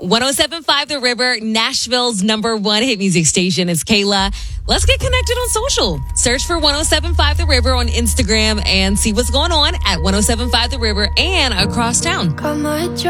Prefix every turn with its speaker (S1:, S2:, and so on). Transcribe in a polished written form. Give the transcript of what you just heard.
S1: 107.5 The River, Nashville's #1 hit music station. It's Kayla. Let's get connected on social. Search for 107.5 The River on Instagram and see what's going on at 107.5 The River and across town.